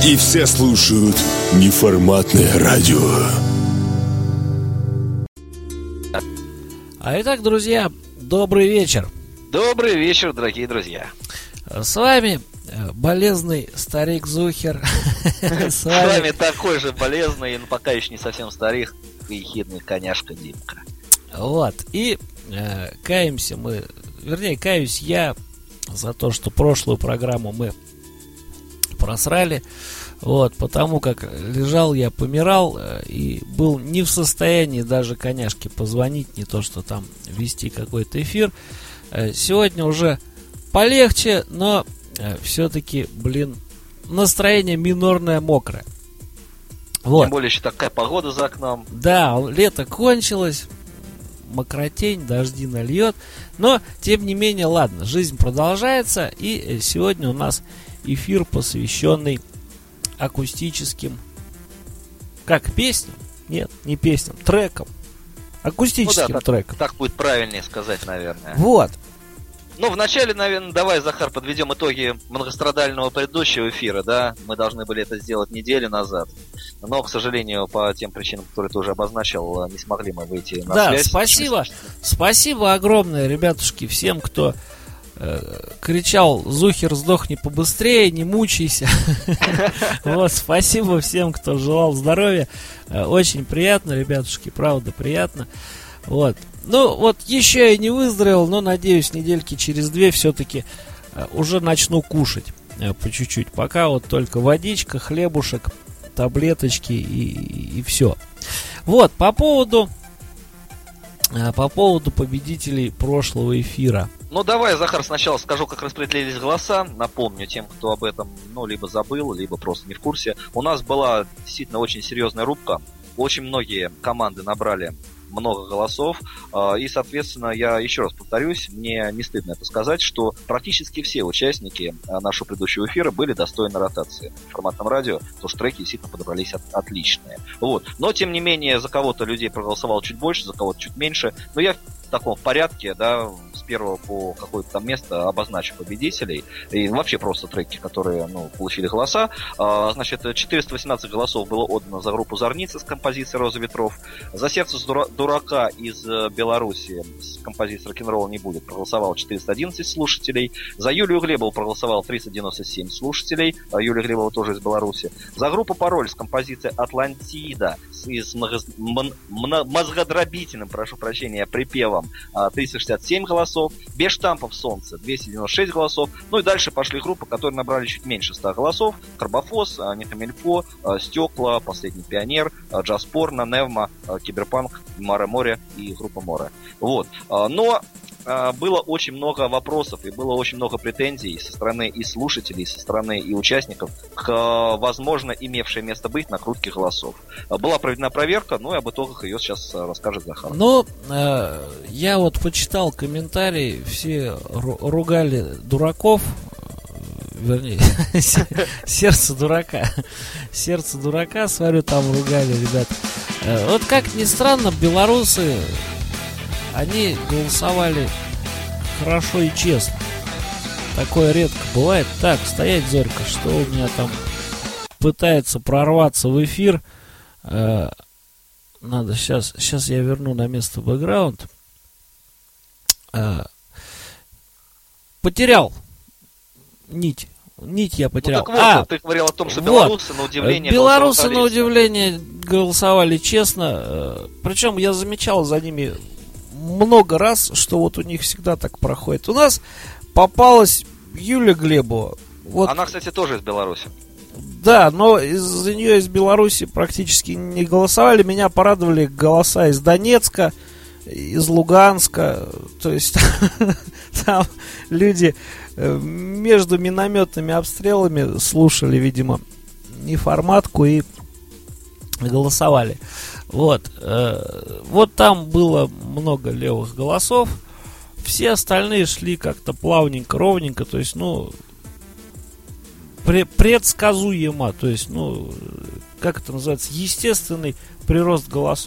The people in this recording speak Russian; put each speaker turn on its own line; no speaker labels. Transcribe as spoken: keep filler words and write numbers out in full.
И все слушают неформатное радио.
А итак, друзья, добрый вечер.
Добрый вечер, дорогие друзья.
С вами болезный старик Зухер.
С вами такой же болезный, но пока еще не совсем старик, и ехидный коняшка Димка.
Вот, и э, каемся мы, вернее, каюсь я за то, что прошлую программу мы просрали. Вот, потому как лежал я, помирал, э, и был не в состоянии даже коняшке позвонить, не то что там вести какой-то эфир. Э, сегодня уже полегче, но э, все-таки, блин, настроение минорное, мокрое. Вот.
Тем более еще такая погода за окном.
Да, лето кончилось, мокротень, дожди нальет. Но, тем не менее, ладно, жизнь продолжается. И сегодня у нас эфир, посвященный акустическим... Как, песням? Нет, не песням, трекам. Акустическим
ну да, так,
трекам.
Так будет правильнее сказать, наверное.
Вот.
Ну, вначале, наверное, давай, Захар, подведем итоги многострадального предыдущего эфира, да? Мы должны были это сделать неделю назад. Но, к сожалению, по тем причинам, которые ты уже обозначил, не смогли мы выйти на
да,
связь.
Да, спасибо. Спасибо огромное, ребятушки, всем, кто э, кричал: Зухер, сдохни побыстрее, не мучайся. Вот, спасибо всем, кто желал здоровья. Очень приятно, ребятушки, правда, приятно. Вот. Ну, вот еще я не выздоровел, но, надеюсь, недельки через две все-таки э, уже начну кушать э, по чуть-чуть. Пока вот только водичка, хлебушек, таблеточки и, и, и все. Вот, по поводу, э, по поводу победителей прошлого эфира.
Ну, давай, Захар, сначала скажу, как распределились голоса. Напомню тем, кто об этом, ну, либо забыл, либо просто не в курсе. У нас была действительно очень серьезная рубка. Очень многие команды набрали много голосов, и, соответственно, я еще раз повторюсь, мне не стыдно это сказать, что практически все участники нашего предыдущего эфира были достойны ротации в форматном радио, потому что треки действительно подобрались от, отличные. Вот. Но, тем не менее, за кого-то людей проголосовало чуть больше, за кого-то чуть меньше, но я в таком порядке, да, с первого по какое-то там место обозначу победителей, и вообще просто треки, которые, ну, получили голоса. А, значит, четыреста восемнадцать голосов было отдано за группу «Зорницы» с композицией «Роза ветров», за «Сердце дурака» из Беларуси с композицией «Рок-н-ролл не будет» проголосовало четыреста одиннадцать слушателей, за Юлию Глебову проголосовало триста девяносто семь слушателей, а Юлия Глебова тоже из Беларуси, за группу «Пароль» с композицией «Атлантида» и с мозгодробительным, прошу прощения, припевом триста шестьдесят семь голосов, без штампов «Солнце» двести девяносто шесть голосов, ну и дальше пошли группы, которые набрали чуть меньше ста голосов: Карбофос, Нехамильфо, Стекла, Последний пионер, Джаз-порно, Невма, Киберпанк, Маре Море и группа Море. Вот. Но было очень много вопросов и было очень много претензий со стороны и слушателей, со стороны и участников к, возможно, имевшей место быть накрутке голосов. Была проведена проверка, ну и об итогах ее сейчас расскажет Захар.
Ну, э, я вот почитал комментарии, все ру- ругали дураков, вернее, сердце дурака. Сердце дурака, смотрю, там ругали, ребят. Вот как ни странно, белорусы, они голосовали хорошо и честно. Такое редко бывает. Так, стоять, Зорька, что у меня там пытается прорваться в эфир. Э, надо сейчас, сейчас я верну на место бэкграунд. Э, потерял нить. Нить я потерял.
Ну, так вот, а, ты говорил о том, что белорусы, вот, на удивление
белорусы на удивление голосовали честно. Причем я замечал за ними много раз, что вот у них всегда так проходит. У нас попалась Юлия Глебова. Вот.
Она, кстати, тоже из Беларуси.
Да, но из-за нее из Беларуси практически не голосовали. Меня порадовали голоса из Донецка, из Луганска. То есть там люди между минометными обстрелами слушали, видимо, неформатку и голосовали. Вот. Вот там было много левых голосов. Все остальные шли как-то плавненько, ровненько. То есть, ну, предсказуемо. То есть, ну, как это называется, естественный прирост голосов.